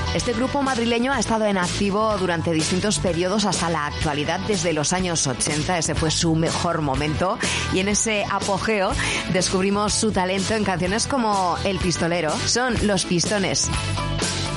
Este grupo madrileño ha estado en activo durante distintos periodos hasta la actualidad, desde los años 80. Ese fue su mejor momento y en ese apogeo descubrimos su talento en canciones como El Pistolero. Son Los Pistones.